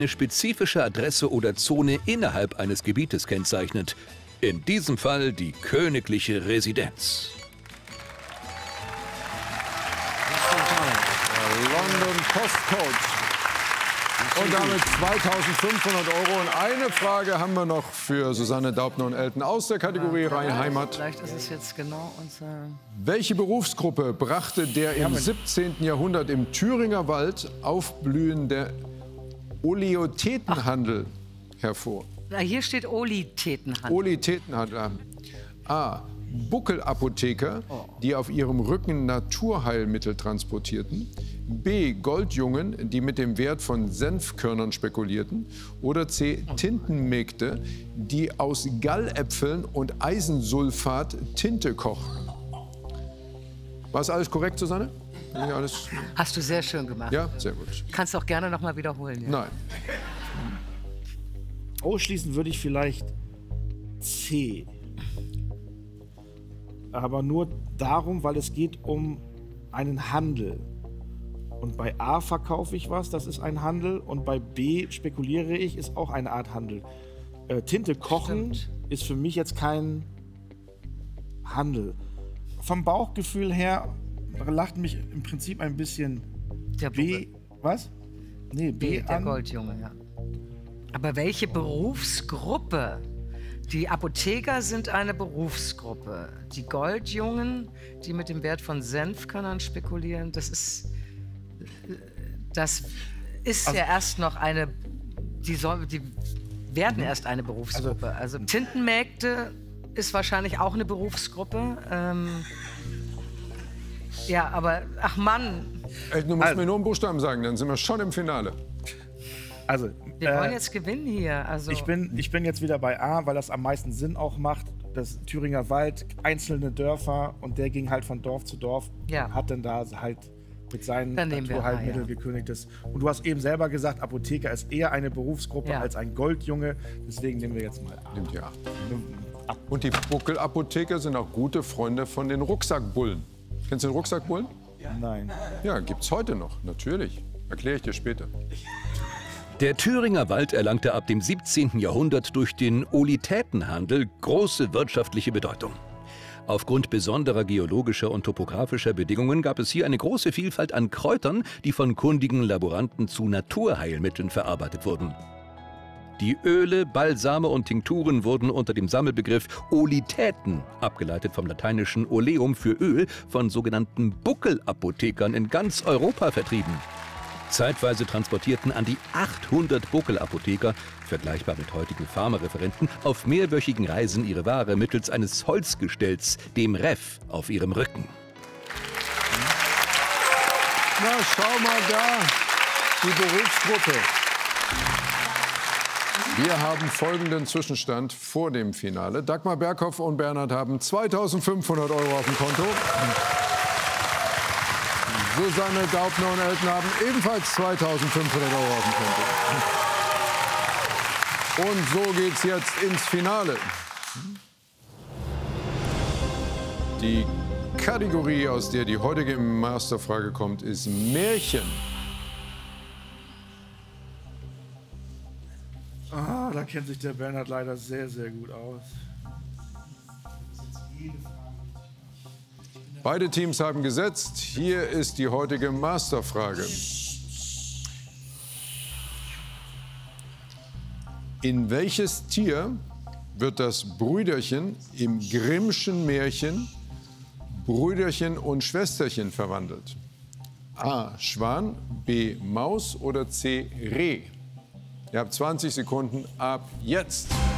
eine spezifische Adresse oder Zone innerhalb eines Gebietes kennzeichnet. In diesem Fall die königliche Residenz. London Postcode. Und damit 2.500 €. Und eine Frage haben wir noch für Susanne Daubner und Elton aus der Kategorie Rhein-Heimat. Vielleicht ist es jetzt genau unser... Welche Berufsgruppe brachte der im 17. Jahrhundert im Thüringer Wald aufblühende Oleothetenhandel hervor? Na, hier steht Olithetenhandel. Olithetenhandel. A. Buckelapotheker, die auf ihrem Rücken Naturheilmittel transportierten. B. Goldjungen, die mit dem Wert von Senfkörnern spekulierten. Oder C. Tintenmägde, die aus Galläpfeln und Eisensulfat Tinte kochten. War es alles korrekt, Susanne? Ja, alles... Hast du sehr schön gemacht. Ja, sehr gut. Kannst auch gerne noch mal wiederholen. Ja. Nein. Ausschließen würde ich vielleicht C. Aber nur darum, weil es geht um einen Handel. Und bei A verkaufe ich was, das ist ein Handel. Und bei B spekuliere ich, ist auch eine Art Handel. Tinte kochen ist für mich jetzt kein Handel. Vom Bauchgefühl her lacht mich im Prinzip ein bisschen Der B. Was? Nee, B der an. Goldjunge, ja. Aber welche Berufsgruppe? Die Apotheker sind eine Berufsgruppe. Die Goldjungen, die mit dem Wert von Senfkörnern spekulieren, das ist ja erst noch eine, die werden erst eine Berufsgruppe. Also Tintenmägde ist wahrscheinlich auch eine Berufsgruppe. Ja, aber, ach Mann. Du musst mir nur einen Buchstaben sagen, dann sind wir schon im Finale. Also, wir wollen jetzt gewinnen hier. Also. Ich bin jetzt wieder bei A, weil das am meisten Sinn auch macht. Das Thüringer Wald, einzelne Dörfer und der ging halt von Dorf zu Dorf. Ja. Hat dann da halt mit seinen Naturheilmitteln gekönigtes. Und du hast eben selber gesagt, Apotheker ist eher eine Berufsgruppe als ein Goldjunge. Deswegen nehmen wir jetzt mal A. Nimmt ja. Und die Buckelapotheker sind auch gute Freunde von den Rucksackbullen. Kennst du den Rucksackbullen? Ja. Nein. Ja, gibt's heute noch, natürlich. Erkläre ich dir später. Der Thüringer Wald erlangte ab dem 17. Jahrhundert durch den Olithetenhandel große wirtschaftliche Bedeutung. Aufgrund besonderer geologischer und topografischer Bedingungen gab es hier eine große Vielfalt an Kräutern, die von kundigen Laboranten zu Naturheilmitteln verarbeitet wurden. Die Öle, Balsame und Tinkturen wurden unter dem Sammelbegriff Olitäten, abgeleitet vom lateinischen Oleum für Öl, von sogenannten Buckelapothekern in ganz Europa vertrieben. Zeitweise transportierten an die 800 Buckelapotheker, vergleichbar mit heutigen Pharmareferenten, auf mehrwöchigen Reisen ihre Ware mittels eines Holzgestells, dem Reff, auf ihrem Rücken. Na, schau mal da, die Berufsgruppe. Wir haben folgenden Zwischenstand vor dem Finale. Dagmar Berghoff und Bernhard haben 2.500 € auf dem Konto. Susanne Daubner und Elton haben ebenfalls 2.500 € auf dem Konto. Und so geht's jetzt ins Finale. Die Kategorie, aus der die heutige Masterfrage kommt, ist Märchen. Ah, da kennt sich der Bernhard leider sehr, sehr gut aus. Beide Teams haben gesetzt. Hier ist die heutige Masterfrage. In welches Tier wird das Brüderchen im Grimmschen Märchen Brüderchen und Schwesterchen verwandelt? A. Schwan, B. Maus oder C. Reh? Ihr habt 20 Sekunden ab jetzt.